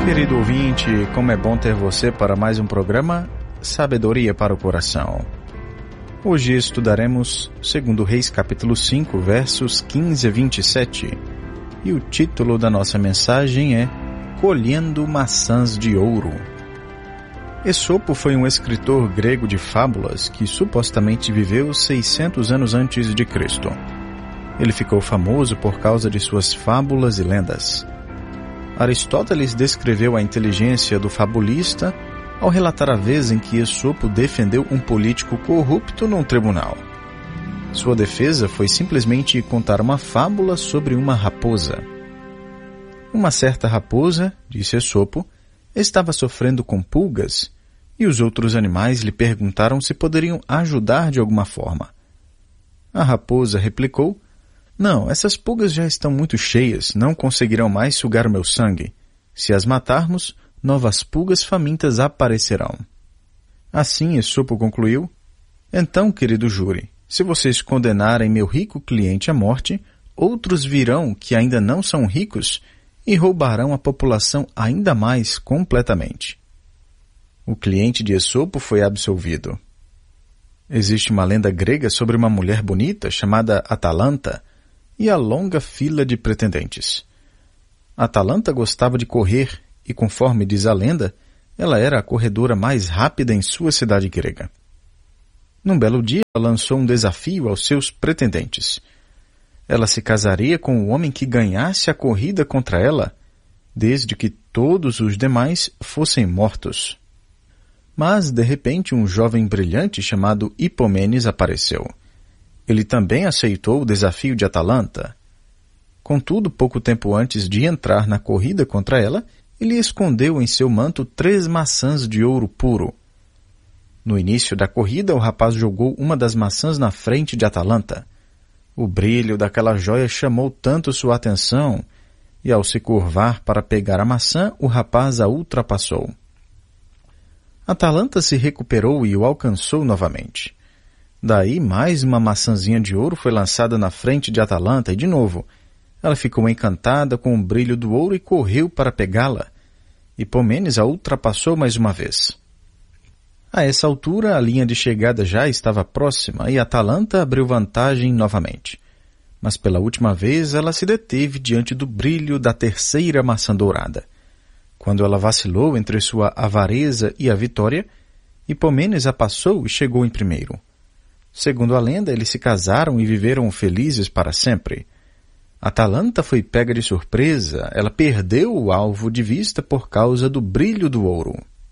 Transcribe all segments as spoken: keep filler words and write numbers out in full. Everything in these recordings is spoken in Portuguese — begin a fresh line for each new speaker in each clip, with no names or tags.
Querido ouvinte, como é bom ter você para mais um programa Sabedoria para o Coração. Hoje estudaremos segundo Reis capítulo cinco, versos quinze a vinte e sete. E o título da nossa mensagem é Colhendo Maçãs de Ouro. Esopo foi um escritor grego de fábulas que supostamente viveu seiscentos anos antes de Cristo. Ele ficou famoso por causa de suas fábulas e lendas. Aristóteles descreveu a inteligência do fabulista ao relatar a vez em que Esopo defendeu um político corrupto num tribunal. Sua defesa foi simplesmente contar uma fábula sobre uma raposa. Uma certa raposa, disse Esopo, estava sofrendo com pulgas e os outros animais lhe perguntaram se poderiam ajudar de alguma forma. A raposa replicou: Não, essas pulgas já estão muito cheias, não conseguirão mais sugar o meu sangue. Se as matarmos, novas pulgas famintas aparecerão. Assim, Esopo concluiu: Então, querido júri, se vocês condenarem meu rico cliente à morte, outros virão que ainda não são ricos e roubarão a população ainda mais completamente. O cliente de Esopo foi absolvido. Existe uma lenda grega sobre uma mulher bonita chamada Atalanta e a longa fila de pretendentes. Atalanta gostava de correr e, conforme diz a lenda, ela era a corredora mais rápida em sua cidade grega. Num belo dia, ela lançou um desafio aos seus pretendentes. Ela se casaria com o homem que ganhasse a corrida contra ela, desde que todos os demais fossem mortos. Mas, de repente, um jovem brilhante chamado Hipomênes apareceu. Ele também aceitou o desafio de Atalanta. Contudo, pouco tempo antes de entrar na corrida contra ela, ele escondeu em seu manto três maçãs de ouro puro. No início da corrida, o rapaz jogou uma das maçãs na frente de Atalanta. O brilho daquela joia chamou tanto sua atenção, e ao se curvar para pegar a maçã, o rapaz a ultrapassou. Atalanta se recuperou e o alcançou novamente. Daí, mais uma maçãzinha de ouro foi lançada na frente de Atalanta e, de novo, ela ficou encantada com o brilho do ouro e correu para pegá-la. Hipomênes a ultrapassou mais uma vez. A essa altura, a linha de chegada já estava próxima e Atalanta abriu vantagem novamente. Mas pela última vez, ela se deteve diante do brilho da terceira maçã dourada. Quando ela vacilou entre sua avareza e a vitória, Hipomênes a passou e chegou em primeiro. Segundo a lenda, eles se casaram e viveram felizes para sempre. Atalanta foi pega de surpresa, ela perdeu o alvo de vista por causa do brilho do ouro.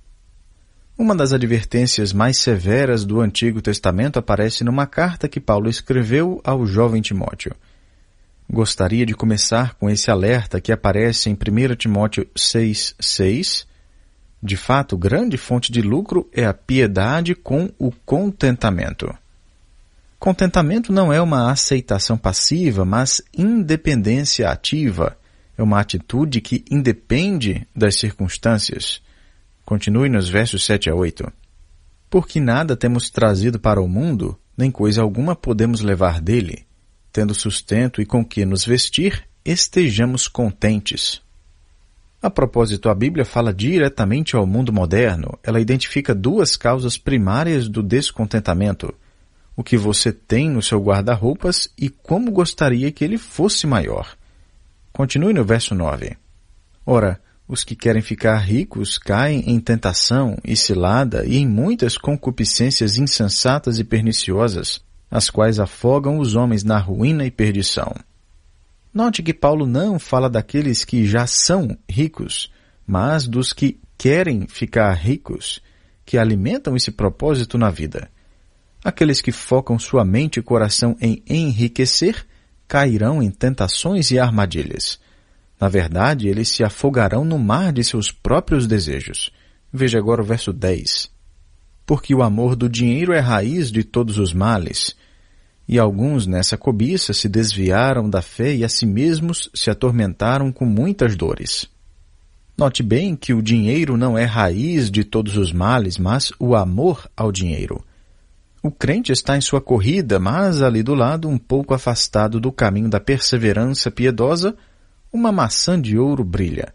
Uma das advertências mais severas do Antigo Testamento aparece numa carta que Paulo escreveu ao jovem Timóteo. Gostaria de começar com esse alerta que aparece em primeiro Timóteo seis, seis. De fato, grande fonte de lucro é a piedade com o contentamento. Contentamento não é uma aceitação passiva, mas independência ativa. É uma atitude que independe das circunstâncias. Continue nos versos sete a oito. Porque nada temos trazido para o mundo, nem coisa alguma podemos levar dele. Tendo sustento e com que nos vestir, estejamos contentes. A propósito, a Bíblia fala diretamente ao mundo moderno. Ela identifica duas causas primárias do descontentamento: o que você tem no seu guarda-roupas e como gostaria que ele fosse maior. Continue no verso nove. Ora, os que querem ficar ricos caem em tentação e cilada e em muitas concupiscências insensatas e perniciosas, as quais afogam os homens na ruína e perdição. Note que Paulo não fala daqueles que já são ricos, mas dos que querem ficar ricos, que alimentam esse propósito na vida. Aqueles que focam sua mente e coração em enriquecer, cairão em tentações e armadilhas. Na verdade, eles se afogarão no mar de seus próprios desejos. Veja agora o verso dez. Porque o amor do dinheiro é raiz de todos os males, e alguns nessa cobiça se desviaram da fé e a si mesmos se atormentaram com muitas dores. Note bem que o dinheiro não é raiz de todos os males, mas o amor ao dinheiro. O crente está em sua corrida, mas ali do lado, um pouco afastado do caminho da perseverança piedosa, uma maçã de ouro brilha.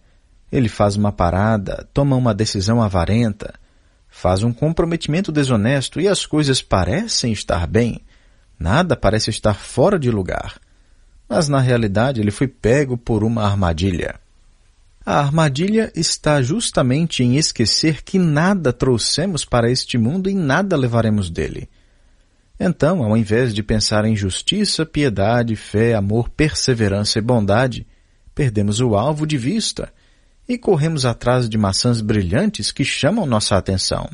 Ele faz uma parada, toma uma decisão avarenta, faz um comprometimento desonesto e as coisas parecem estar bem. Nada parece estar fora de lugar. Mas na realidade ele foi pego por uma armadilha. A armadilha está justamente em esquecer que nada trouxemos para este mundo e nada levaremos dele. Então, ao invés de pensar em justiça, piedade, fé, amor, perseverança e bondade, perdemos o alvo de vista e corremos atrás de maçãs brilhantes que chamam nossa atenção.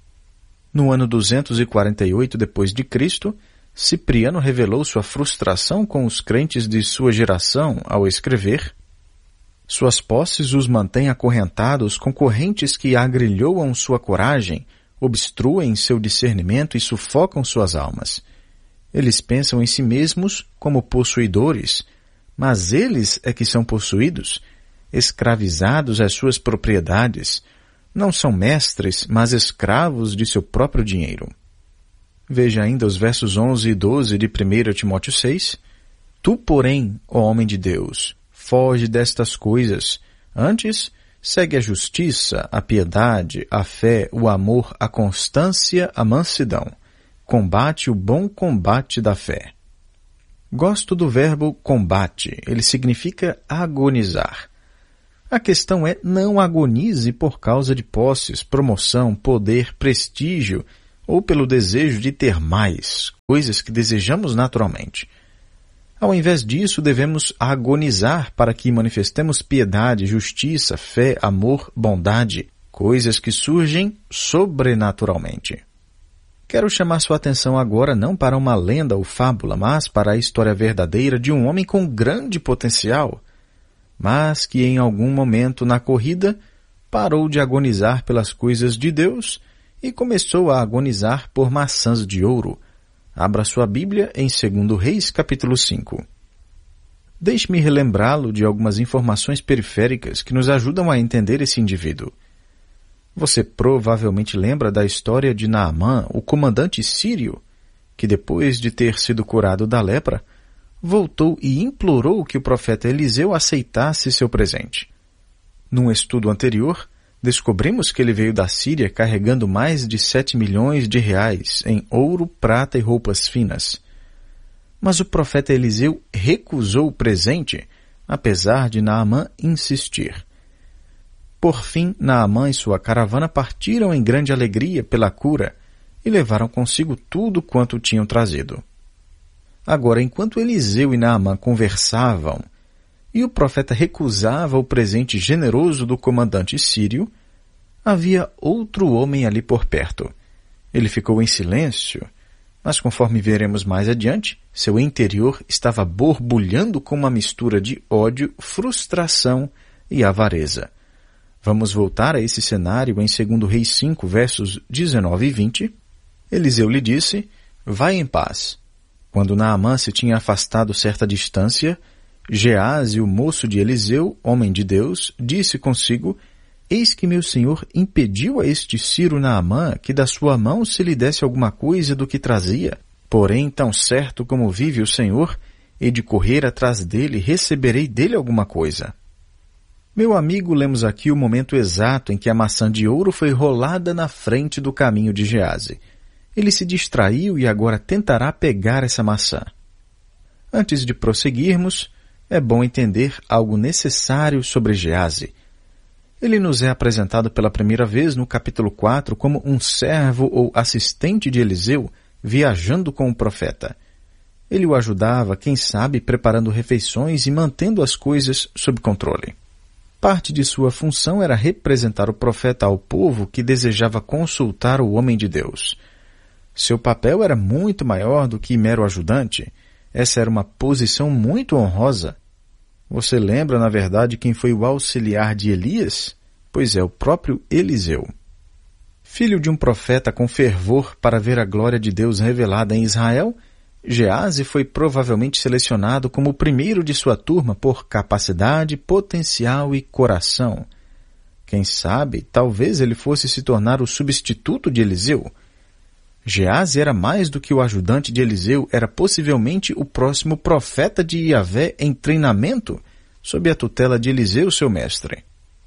No ano duzentos e quarenta e oito depois de Cristo, Cipriano revelou sua frustração com os crentes de sua geração ao escrever: suas posses os mantêm acorrentados com correntes que agrilhoam sua coragem, obstruem seu discernimento e sufocam suas almas. Eles pensam em si mesmos como possuidores, mas eles é que são possuídos, escravizados às suas propriedades. Não são mestres, mas escravos de seu próprio dinheiro. Veja ainda os versos onze e doze de primeiro Timóteo seis. Tu, porém, ó homem de Deus, foge destas coisas. Antes, segue a justiça, a piedade, a fé, o amor, a constância, a mansidão. Combate o bom combate da fé. Gosto do verbo combate. Ele significa agonizar. A questão é, não agonize por causa de posses, promoção, poder, prestígio, ou pelo desejo de ter mais, coisas que desejamos naturalmente. Ao invés disso, devemos agonizar para que manifestemos piedade, justiça, fé, amor, bondade, coisas que surgem sobrenaturalmente. Quero chamar sua atenção agora não para uma lenda ou fábula, mas para a história verdadeira de um homem com grande potencial, mas que em algum momento na corrida parou de agonizar pelas coisas de Deus e começou a agonizar por maçãs de ouro. Abra sua Bíblia em segundo Reis, capítulo cinco. Deixe-me relembrá-lo de algumas informações periféricas que nos ajudam a entender esse indivíduo. Você provavelmente lembra da história de Naamã, o comandante sírio, que depois de ter sido curado da lepra, voltou e implorou que o profeta Eliseu aceitasse seu presente. Num estudo anterior, descobrimos que ele veio da Síria carregando mais de sete milhões de reais em ouro, prata e roupas finas. Mas o profeta Eliseu recusou o presente, apesar de Naamã insistir. Por fim, Naamã e sua caravana partiram em grande alegria pela cura e levaram consigo tudo quanto tinham trazido. Agora, enquanto Eliseu e Naamã conversavam e o profeta recusava o presente generoso do comandante sírio, havia outro homem ali por perto. Ele ficou em silêncio, mas conforme veremos mais adiante, seu interior estava borbulhando com uma mistura de ódio, frustração e avareza. Vamos voltar a esse cenário em segundo Reis cinco, versos dezenove e vinte. Eliseu lhe disse: vai em paz. Quando Naamã se tinha afastado certa distância, Geazi, o moço de Eliseu, homem de Deus, disse consigo: eis que meu senhor impediu a este Ciro Naamã que da sua mão se lhe desse alguma coisa do que trazia. Porém, tão certo como vive o Senhor, e de correr atrás dele, receberei dele alguma coisa. Meu amigo, lemos aqui o momento exato em que a maçã de ouro foi rolada na frente do caminho de Geazi. Ele se distraiu e agora tentará pegar essa maçã. Antes de prosseguirmos, é bom entender algo necessário sobre Geazi. Ele nos é apresentado pela primeira vez no capítulo quatro como um servo ou assistente de Eliseu viajando com o profeta. Ele o ajudava, quem sabe, preparando refeições e mantendo as coisas sob controle. Parte de sua função era representar o profeta ao povo que desejava consultar o homem de Deus. Seu papel era muito maior do que mero ajudante. Essa era uma posição muito honrosa. Você lembra, na verdade, quem foi o auxiliar de Elias? Pois é, o próprio Eliseu. Filho de um profeta com fervor para ver a glória de Deus revelada em Israel, Geazi foi provavelmente selecionado como o primeiro de sua turma por capacidade, potencial e coração. Quem sabe, talvez ele fosse se tornar o substituto de Eliseu. Geazi era mais do que o ajudante de Eliseu, era possivelmente o próximo profeta de Iavé em treinamento, sob a tutela de Eliseu, seu mestre.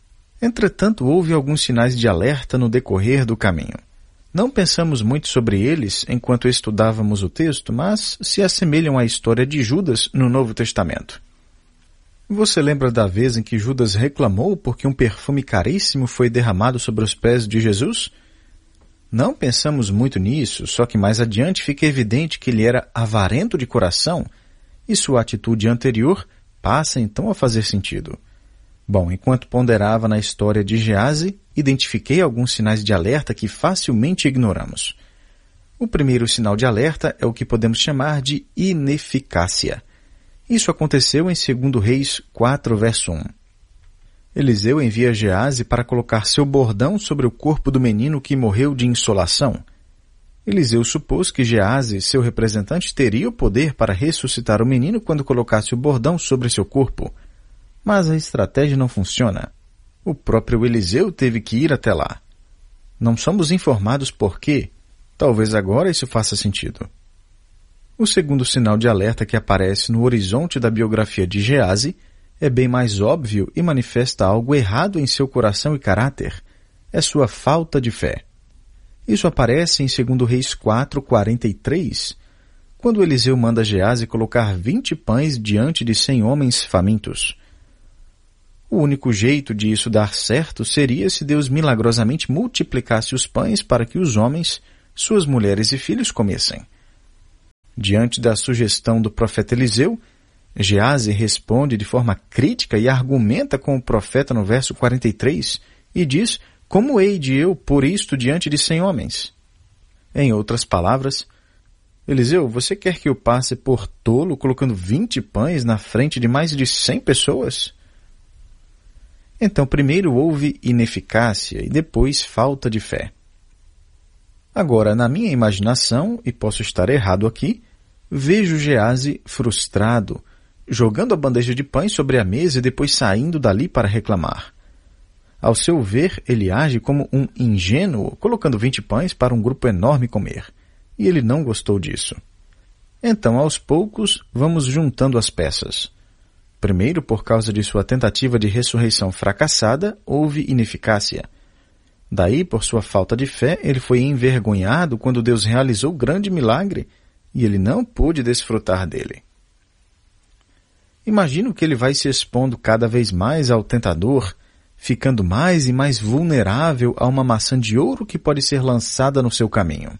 Entretanto, houve alguns sinais de alerta no decorrer do caminho. Não pensamos muito sobre eles enquanto estudávamos o texto, mas se assemelham à história de Judas no Novo Testamento. Você lembra da vez em que Judas reclamou porque um perfume caríssimo foi derramado sobre os pés de Jesus? Não pensamos muito nisso, só que mais adiante fica evidente que ele era avarento de coração e sua atitude anterior passa então a fazer sentido. Bom, enquanto ponderava na história de Geazi, identifiquei alguns sinais de alerta que facilmente ignoramos. O primeiro sinal de alerta é o que podemos chamar de ineficácia. Isso aconteceu em segundo Reis quatro, verso um. Eliseu envia Geazi para colocar seu bordão sobre o corpo do menino que morreu de insolação. Eliseu supôs que Geazi, seu representante, teria o poder para ressuscitar o menino quando colocasse o bordão sobre seu corpo. Mas a estratégia não funciona. O próprio Eliseu teve que ir até lá. Não somos informados por quê. Talvez agora isso faça sentido. O segundo sinal de alerta que aparece no horizonte da biografia de Geazi é bem mais óbvio e manifesta algo errado em seu coração e caráter. É sua falta de fé. Isso aparece em segundo Reis quatro, quarenta e três, quando Eliseu manda Geazi colocar vinte pães diante de cem homens famintos. O único jeito de isso dar certo seria se Deus milagrosamente multiplicasse os pães para que os homens, suas mulheres e filhos comessem. Diante da sugestão do profeta Eliseu, Geazi responde de forma crítica e argumenta com o profeta no verso quarenta e três e diz: como hei de eu pôr isto diante de cem homens? Em outras palavras, Eliseu, você quer que eu passe por tolo colocando vinte pães na frente de mais de cem pessoas? Então, primeiro houve ineficácia e depois falta de fé. Agora, na minha imaginação, e posso estar errado aqui, vejo Geazi frustrado, jogando a bandeja de pães sobre a mesa e depois saindo dali para reclamar. Ao seu ver, ele age como um ingênuo, colocando vinte pães para um grupo enorme comer. E ele não gostou disso. Então, aos poucos, vamos juntando as peças. Primeiro, por causa de sua tentativa de ressurreição fracassada, houve ineficácia. Daí, por sua falta de fé, ele foi envergonhado quando Deus realizou o grande milagre e ele não pôde desfrutar dele. Imagino que ele vai se expondo cada vez mais ao tentador, ficando mais e mais vulnerável a uma maçã de ouro que pode ser lançada no seu caminho.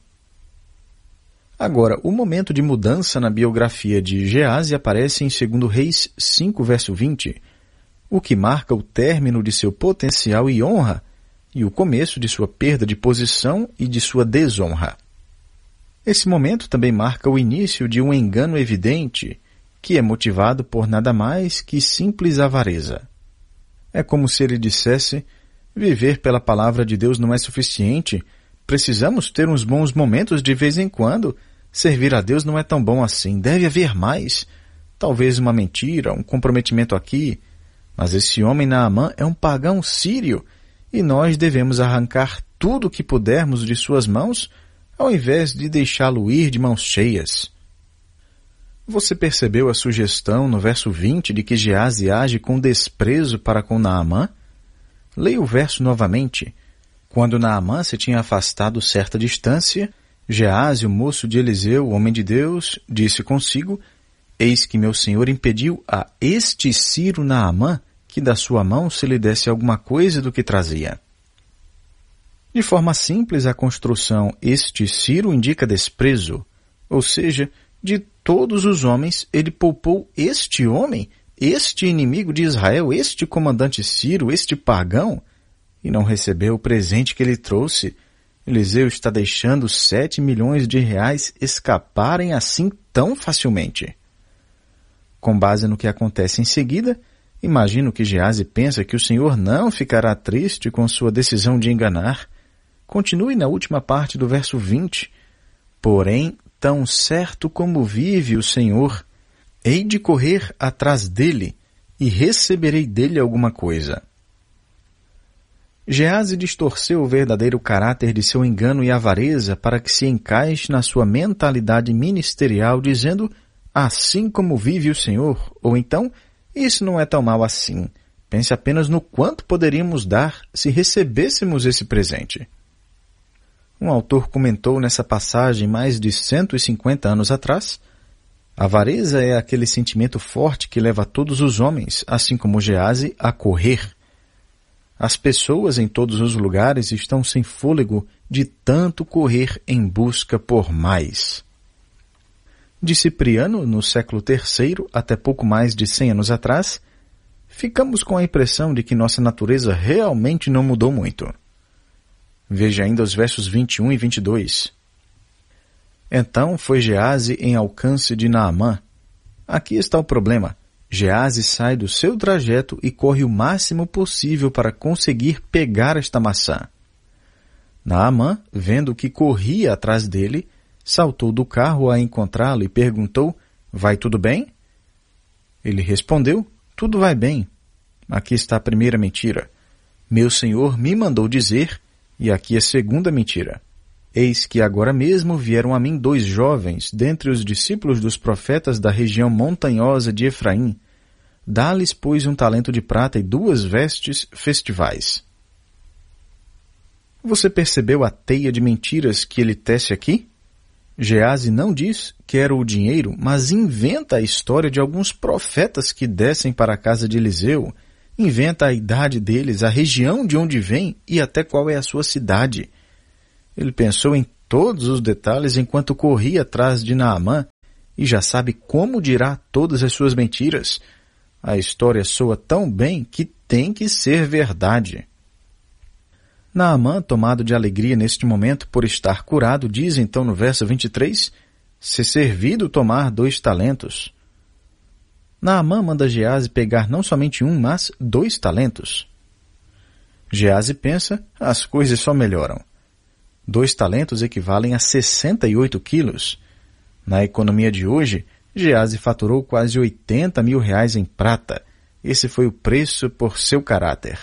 Agora, o momento de mudança na biografia de Geazi aparece em segundo Reis cinco, verso vinte, o que marca o término de seu potencial e honra e o começo de sua perda de posição e de sua desonra. Esse momento também marca o início de um engano evidente, que é motivado por nada mais que simples avareza. É como se ele dissesse: viver pela palavra de Deus não é suficiente, precisamos ter uns bons momentos de vez em quando. Servir a Deus não é tão bom assim, deve haver mais. Talvez uma mentira, um comprometimento aqui. Mas esse homem Naamã é um pagão sírio, e nós devemos arrancar tudo o que pudermos de suas mãos, ao invés de deixá-lo ir de mãos cheias. Você percebeu a sugestão no verso vinte de que Geazi age com desprezo para com Naamã? Leia o verso novamente. Quando Naamã se tinha afastado certa distância, Geazi, o moço de Eliseu, o homem de Deus, disse consigo: eis que meu senhor impediu a este Ciro Naamã que da sua mão se lhe desse alguma coisa do que trazia. De forma simples, a construção este Ciro indica desprezo, ou seja, de todos os homens, ele poupou este homem, este inimigo de Israel, este comandante Ciro, este pagão, e não recebeu o presente que ele trouxe. Eliseu está deixando sete milhões de reais escaparem assim tão facilmente. Com base no que acontece em seguida, imagino que Geazi pensa que o Senhor não ficará triste com sua decisão de enganar. Continue na última parte do verso vinte. Porém, tão certo como vive o Senhor, hei de correr atrás dele e receberei dele alguma coisa. Geazi distorceu o verdadeiro caráter de seu engano e avareza para que se encaixe na sua mentalidade ministerial, dizendo: assim como vive o Senhor, ou então, isso não é tão mal assim, Pense apenas no quanto poderíamos dar se recebêssemos esse presente. Um autor comentou nessa passagem mais de cento e cinquenta anos atrás: a avareza é aquele sentimento forte que leva todos os homens, assim como Geazi, a correr. As pessoas em todos os lugares estão sem fôlego de tanto correr em busca por mais. De Cipriano, no século terceiro, até pouco mais de cem anos atrás, ficamos com a impressão de que nossa natureza realmente não mudou muito. Veja ainda os versos vinte e um e vinte e dois. Então foi Geazi em alcance de Naamã. Aqui está o problema. Geazi sai do seu trajeto e corre o máximo possível para conseguir pegar esta maçã. Naamã, vendo que corria atrás dele, saltou do carro a encontrá-lo e perguntou: vai tudo bem? Ele respondeu: tudo vai bem. Aqui está a primeira mentira. Meu senhor me mandou dizer, e aqui a segunda mentira. Eis que agora mesmo vieram a mim dois jovens, dentre os discípulos dos profetas da região montanhosa de Efraim. Dá-lhes, pois, um talento de prata e duas vestes festivais. Você percebeu a teia de mentiras que ele tece aqui? Geazi não diz quero o dinheiro, mas inventa a história de alguns profetas que descem para a casa de Eliseu, inventa a idade deles, a região de onde vêm e até qual é a sua cidade. Ele pensou em todos os detalhes enquanto corria atrás de Naamã e já sabe como dirá todas as suas mentiras. A história soa tão bem que tem que ser verdade. Naamã, tomado de alegria neste momento por estar curado, diz então no verso vinte e três, ser servido tomar dois talentos. Naamã manda Geazi pegar não somente um, mas dois talentos. Geazi pensa, as coisas só melhoram. Dois talentos equivalem a sessenta e oito quilos. Na economia de hoje, Geazi faturou quase oitenta mil reais em prata. Esse foi o preço por seu caráter.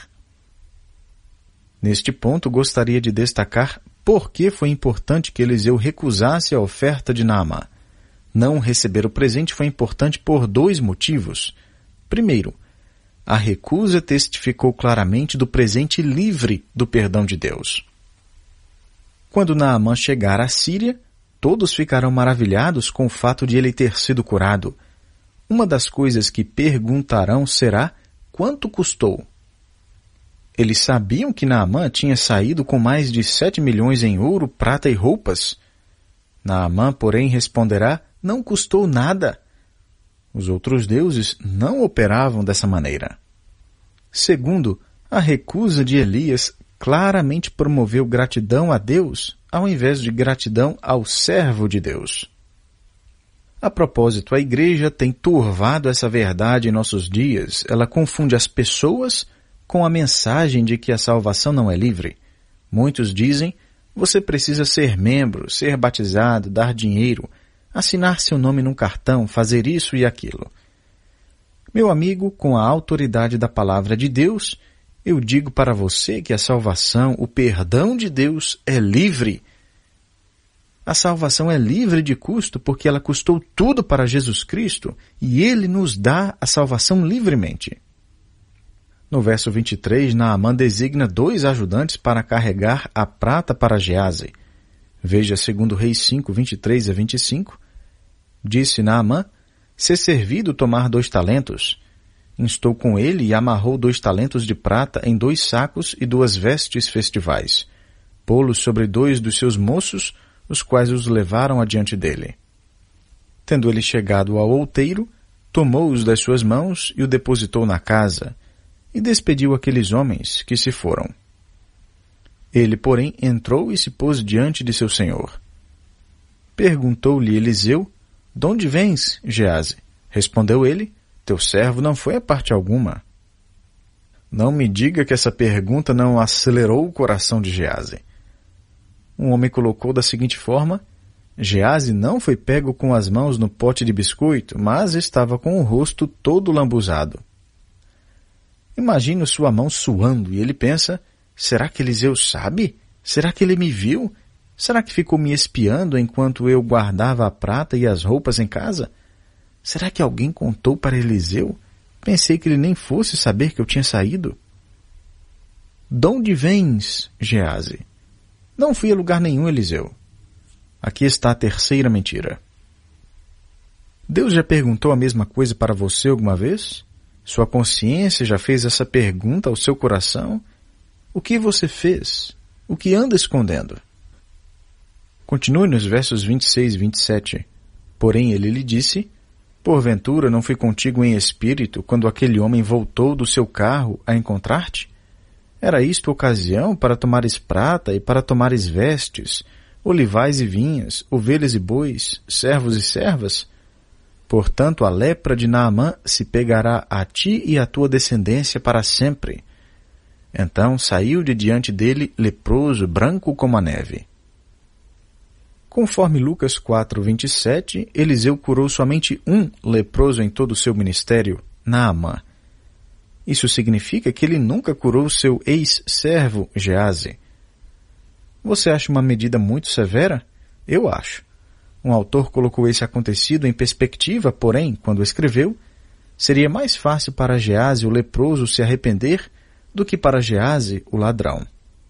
Neste ponto, gostaria de destacar por que foi importante que Eliseu recusasse a oferta de Naamã. Não receber o presente foi importante por dois motivos. Primeiro, a recusa testificou claramente do presente livre do perdão de Deus. Quando Naamã chegar à Síria, todos ficarão maravilhados com o fato de ele ter sido curado. Uma das coisas que perguntarão será quanto custou. Eles sabiam que Naamã tinha saído com mais de sete milhões em ouro, prata e roupas. Naamã, porém, responderá, não custou nada. Os outros deuses não operavam dessa maneira. Segundo, a recusa de Elias claramente promoveu gratidão a Deus, ao invés de gratidão ao servo de Deus. A propósito, a igreja tem turvado essa verdade em nossos dias. Ela confunde as pessoas com a mensagem de que a salvação não é livre. Muitos dizem, você precisa ser membro, ser batizado, dar dinheiro, assinar seu nome num cartão, fazer isso e aquilo. Meu amigo, com a autoridade da palavra de Deus, eu digo para você que a salvação, o perdão de Deus é livre. A salvação é livre de custo porque ela custou tudo para Jesus Cristo e Ele nos dá a salvação livremente. No verso vinte e três, Naamã designa dois ajudantes para carregar a prata para Geazi. Veja segundo Reis cinco, vinte e três a vinte e cinco. Disse Naamã, ser servido tomar dois talentos. Instou com ele e amarrou dois talentos de prata em dois sacos e duas vestes festivais. Pô-los sobre dois dos seus moços, os quais os levaram adiante dele. Tendo ele chegado ao outeiro, tomou-os das suas mãos e o depositou na casa, e despediu aqueles homens que se foram. Ele, porém, entrou e se pôs diante de seu senhor. Perguntou-lhe Eliseu, de onde vens, Geazi? Respondeu ele, teu servo não foi a parte alguma. Não me diga que essa pergunta não acelerou o coração de Geazi. Um homem colocou da seguinte forma, Geazi não foi pego com as mãos no pote de biscoito, mas estava com o rosto todo lambuzado. Imagino sua mão suando e ele pensa, será que Eliseu sabe? Será que ele me viu? Será que ficou me espiando enquanto eu guardava a prata e as roupas em casa? Será que alguém contou para Eliseu? Pensei que ele nem fosse saber que eu tinha saído. De onde vens, Geazi? Não fui a lugar nenhum, Eliseu. Aqui está a terceira mentira. Deus já perguntou a mesma coisa para você alguma vez? Sua consciência já fez essa pergunta ao seu coração? O que você fez? O que anda escondendo? Continue nos versos vinte e seis e vinte e sete. Porém ele lhe disse, porventura não fui contigo em espírito quando aquele homem voltou do seu carro a encontrar-te? Era isto ocasião para tomares prata e para tomares vestes, olivais e vinhas, ovelhas e bois, servos e servas? Portanto, a lepra de Naamã se pegará a ti e à tua descendência para sempre. Então saiu de diante dele leproso, branco como a neve. Conforme Lucas quatro, vinte e sete, Eliseu curou somente um leproso em todo o seu ministério, Naamã. Isso significa que ele nunca curou seu ex-servo, Geazi. Você acha uma medida muito severa? Eu acho. Um autor colocou esse acontecido em perspectiva, porém, quando escreveu, seria mais fácil para Geazi, o leproso, se arrepender do que para Geazi, o ladrão.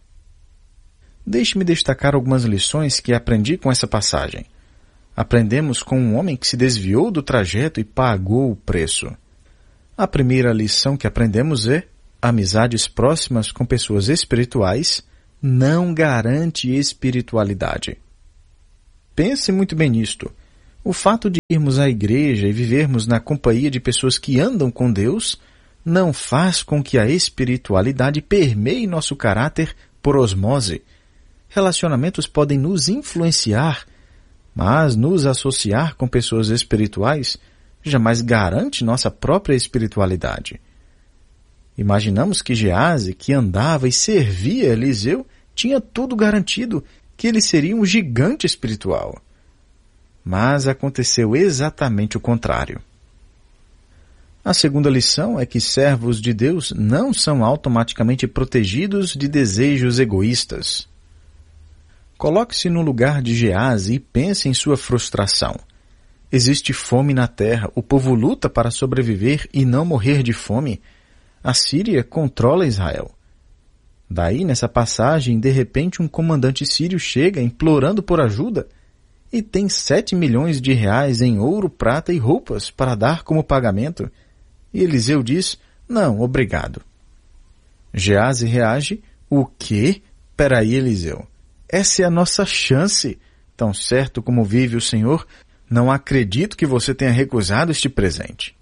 Deixe-me destacar algumas lições que aprendi com essa passagem. Aprendemos com um homem que se desviou do trajeto e pagou o preço. A primeira lição que aprendemos é: amizades próximas com pessoas espirituais não garante espiritualidade. Pense muito bem nisto. O fato de irmos à igreja e vivermos na companhia de pessoas que andam com Deus não faz com que a espiritualidade permeie nosso caráter por osmose. Relacionamentos podem nos influenciar, mas nos associar com pessoas espirituais jamais garante nossa própria espiritualidade. Imaginamos que Geazi, que andava e servia Eliseu, tinha tudo garantido, que ele seria um gigante espiritual. Mas aconteceu exatamente o contrário. A segunda lição é que servos de Deus não são automaticamente protegidos de desejos egoístas. Coloque-se no lugar de Geazi e pense em sua frustração. Existe fome na terra, o povo luta para sobreviver e não morrer de fome. A Síria controla Israel. Daí, nessa passagem, de repente um comandante sírio chega implorando por ajuda e tem sete milhões de reais em ouro, prata e roupas para dar como pagamento. E Eliseu diz, não, obrigado. Geazi reage, o quê? Peraí, Eliseu. Essa é a nossa chance. Tão certo como vive o Senhor, não acredito que você tenha recusado este presente.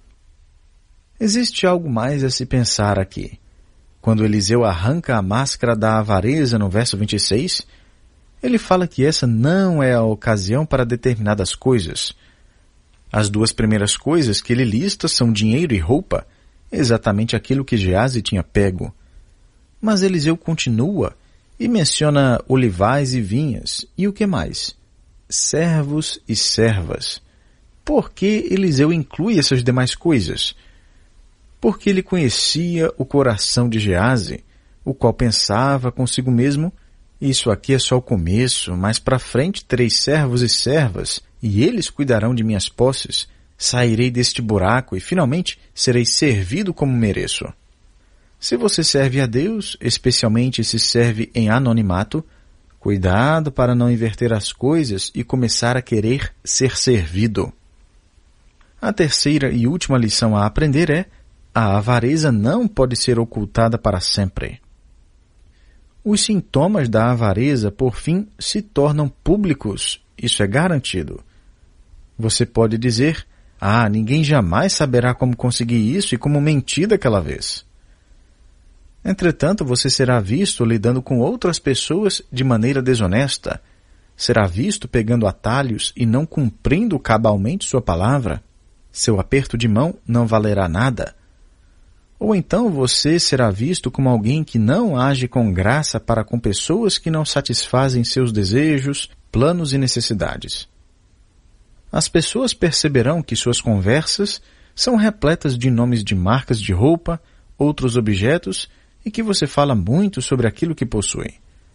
Existe algo mais a se pensar aqui. Quando Eliseu arranca a máscara da avareza no verso vinte e seis, ele fala que essa não é a ocasião para determinadas coisas. As duas primeiras coisas que ele lista são dinheiro e roupa, exatamente aquilo que Geazi tinha pego. Mas Eliseu continua e menciona olivais e vinhas, e o que mais? Servos e servas. Por que Eliseu inclui essas demais coisas? Porque ele conhecia o coração de Geazi, o qual pensava consigo mesmo, isso aqui é só o começo, mas para frente terei servos e servas, e eles cuidarão de minhas posses, sairei deste buraco e finalmente serei servido como mereço. Se você serve a Deus, especialmente se serve em anonimato, cuidado para não inverter as coisas e começar a querer ser servido. A terceira e última lição a aprender é: a avareza não pode ser ocultada para sempre. Os sintomas da avareza, por fim, se tornam públicos, isso é garantido. Você pode dizer, ah, ninguém jamais saberá como conseguir isso e como menti daquela vez. Entretanto, você será visto lidando com outras pessoas de maneira desonesta, será visto pegando atalhos e não cumprindo cabalmente sua palavra, seu aperto de mão não valerá nada. Ou então você será visto como alguém que não age com graça para com pessoas que não satisfazem seus desejos, planos e necessidades. As pessoas perceberão que suas conversas são repletas de nomes de marcas de roupa, outros objetos e que você fala muito sobre aquilo que possui.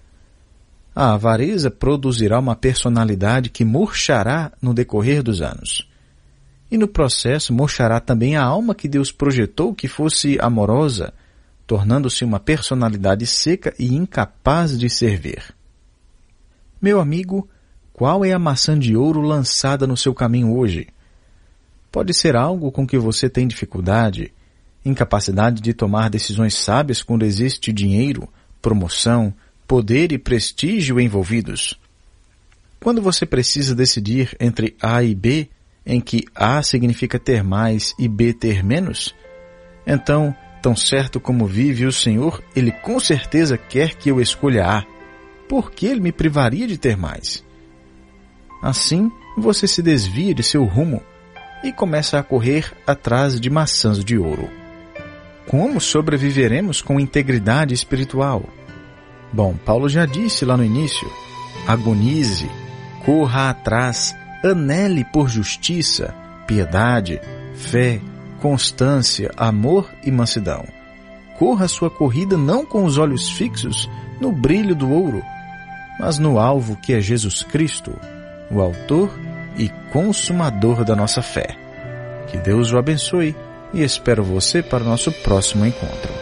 A avareza produzirá uma personalidade que murchará no decorrer dos anos. e no processo mochará também a alma que Deus projetou que fosse amorosa, tornando-se uma personalidade seca e incapaz de servir. Meu amigo, qual é a maçã de ouro lançada no seu caminho hoje? Pode ser algo com que você tem dificuldade, incapacidade de tomar decisões sábias quando existe dinheiro, promoção, poder e prestígio envolvidos. Quando você precisa decidir entre A e B, em que A significa ter mais e B ter menos, então, tão certo como vive o Senhor, Ele com certeza quer que eu escolha A. Por que Ele me privaria de ter mais? Assim, você se desvia de seu rumo e começa a correr atrás de maçãs de ouro. Como sobreviveremos com integridade espiritual? Bom, Paulo já disse lá no início, agonize, corra atrás, anele por justiça, piedade, fé, constância, amor e mansidão. Corra sua corrida não com os olhos fixos no brilho do ouro, mas no alvo que é Jesus Cristo, o autor e consumador da nossa fé. Que Deus o abençoe e espero você para o nosso próximo encontro.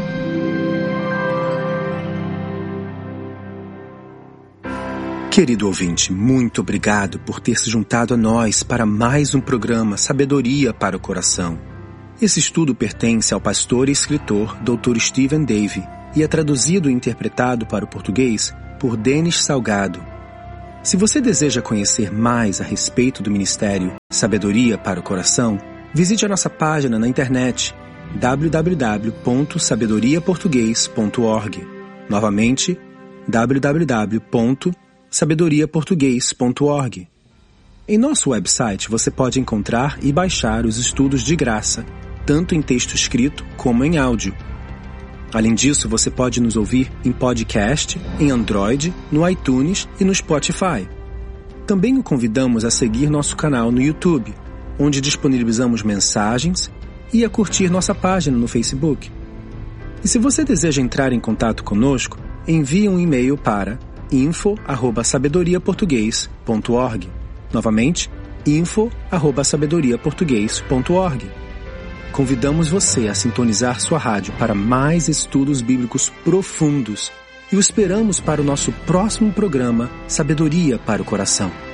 Querido ouvinte, muito obrigado por ter se juntado a nós para mais um programa Sabedoria para o Coração. Esse estudo pertence ao pastor e escritor doutor Stephen Davey e é traduzido e interpretado para o português por Denis Salgado. Se você deseja conhecer mais a respeito do ministério Sabedoria para o Coração, visite a nossa página na internet w w w ponto sabedoria português ponto org. Novamente, w w w ponto sabedoria português ponto org. Em nosso website você pode encontrar e baixar os estudos de graça, tanto em texto escrito como em áudio. Além disso, você pode nos ouvir em podcast, em Android, no iTunes e no Spotify. Também o convidamos a seguir nosso canal no YouTube, onde disponibilizamos mensagens, e a curtir nossa página no Facebook. E se você deseja entrar em contato conosco, envie um e-mail para info arroba sabedoria português ponto org. Novamente, info arroba sabedoria português ponto org. Convidamos você a sintonizar sua rádio para mais estudos bíblicos profundos e o esperamos para o nosso próximo programa Sabedoria para o Coração.